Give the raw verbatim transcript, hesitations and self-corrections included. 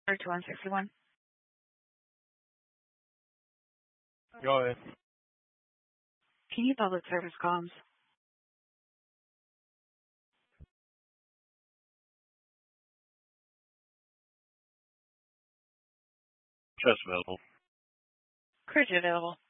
Or two one six one. Go ahead. Can you public service comms? Just available. Crew available.